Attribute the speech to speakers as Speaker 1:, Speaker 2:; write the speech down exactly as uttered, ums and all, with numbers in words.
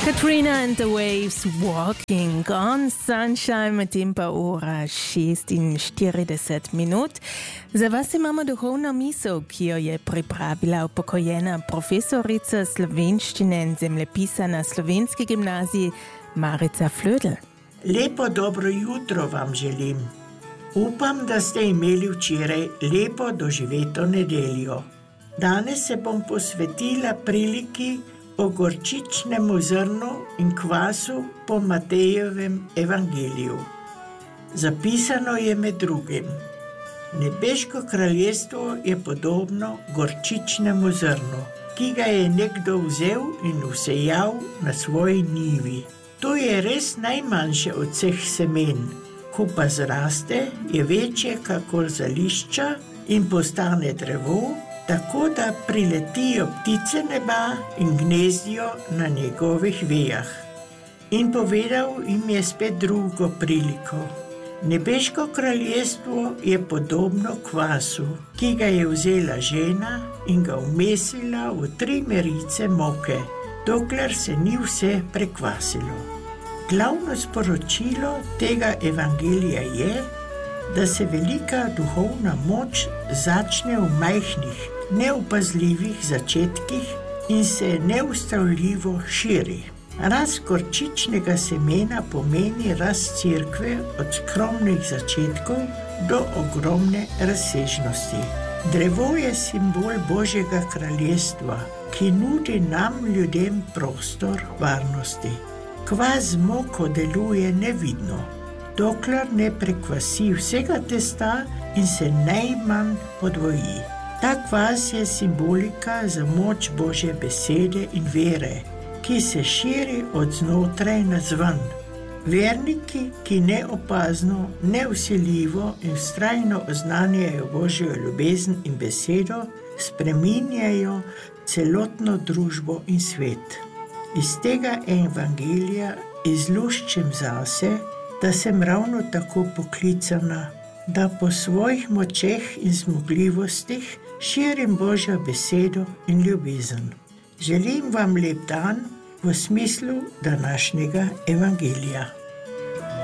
Speaker 1: Katrina and the Waves, Walking on Sunshine, medtem pa ura šestinštirideset minut. Za vas imamo duhovno misel, ki jo je pripravila upokojena profesorica slovenščine in zemljepisa na Slovenski gimnaziji Marica Flödl.
Speaker 2: Lepo dobro jutro vam želim. Upam, da ste imeli včeraj lepo doživeto nedeljo. Danes se bom posvetila priliki o gorčičnemu zrnu in kvasu po Matejevem evangeliju. Zapisano je med drugim: Nebeško kraljestvo je podobno gorčičnemu zrnu, ki ga je nekdo vzel in vsejal na svoji njivi. To je res najmanjše od vseh semen, ko pa zraste, je večje kakor zališča in postane drevo, tako da priletijo ptice neba in gnezdijo na njegovih vejah. In povedal jim je spet drugo priliko. Nebeško kraljestvo je podobno kvasu, ki ga je vzela žena in ga vmesila v tri merice moke, dokler se ni vse prekvasilo. Glavno sporočilo tega evangelija je, da se velika duhovna moč začne v majhnih, neopazljivih začetkih in se neustavljivo širi. Rast gorčičnega semena pomeni rast cerkve od skromnih začetkov do ogromne razsežnosti. Drevo je simbol Božjega kraljestva, ki nudi nam ljudem prostor varnosti. Kvas z moko deluje nevidno, dokler ne prekvasi vsega testa in se najmanj podvoji. Ta kvas je simbolika za moč Božje besede in vere, ki se širi od znotraj navzven. Verniki, ki neopazno, nevsiljivo in vztrajno oznanjajo Božjo ljubezen in besedo, spreminjajo celotno družbo in svet. Iz tega evangelija izluščim zase, da sem ravno tako poklicana, da po svojih močeh in zmogljivostih širim Božjo besedo in ljubezen. Želim vam lep dan v smislu današnjega evangelija.